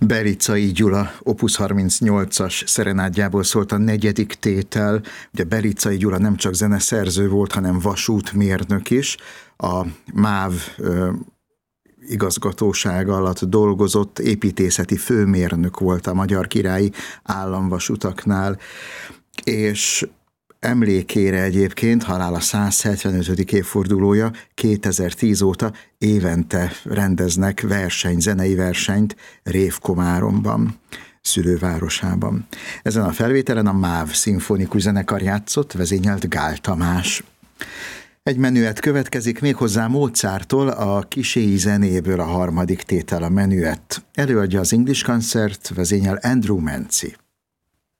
Belicai Gyula Opus 38-as szerenádjából szólt a negyedik tétel. Ugye Belicai Gyula nem csak zeneszerző volt, hanem vasútmérnök is. A MÁV igazgatósága alatt dolgozott, építészeti főmérnök volt a Magyar Királyi Államvasutaknál, és emlékére egyébként halála 175. évfordulója 2010 óta évente rendeznek zenei versenyt Révkomáromban, szülővárosában. Ezen a felvételen a MÁV szimfonikus zenekar játszott, vezényelt Gál Tamás. Egy menüet következik méghozzá Mozarttól, a Kiséi zenéből a harmadik tétel a menüet. Előadja az English Concert, vezényel Andrew Manci.